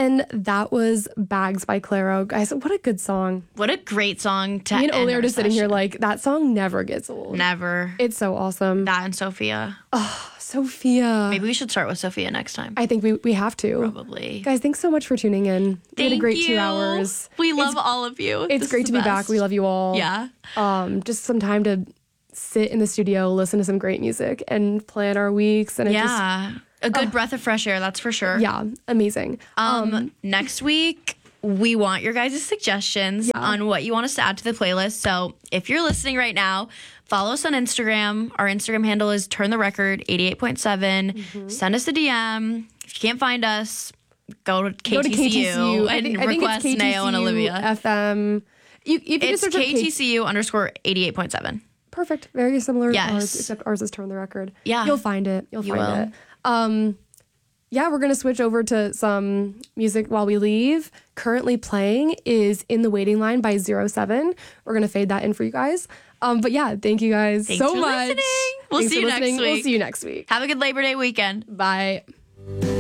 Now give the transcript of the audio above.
And that was Bags by Clairo. Guys, what a good song. What a great song to Me and end Oli are our just sitting here session. like, that song never gets old. Never. It's so awesome. That and Sophia. Sophia. Maybe we should start with Sophia next time. I think we have to. Probably. Guys, thanks so much for tuning in. We had a great 2 hours. We love all of you. It's This great is to the be back. best. We love you all. Yeah. Just some time to sit in the studio, listen to some great music, and plan our weeks. And A good breath of fresh air, that's for sure. Yeah, amazing. Next week, we want your guys' suggestions on what you want us to add to the playlist. So if you're listening right now, follow us on Instagram. Our Instagram handle is turntherecord88.7. Send us a DM. If you can't find us, go to KTCU, and request it's Nao and Olivia. FM. You can It's just search up KTCU_88.7. Perfect. Very similar to Yes. ours, except ours is Turn the Record. Yeah. You'll find it. You'll You find it. Yeah, we're going to switch over to some music while we leave. Currently playing is In the Waiting Line by 07. We're going to fade that in for you guys. But yeah, thank you guys Thanks so for much. listening. We'll Thanks see for you next listening. We'll week. see you next week. Have a good Labor Day weekend. Bye.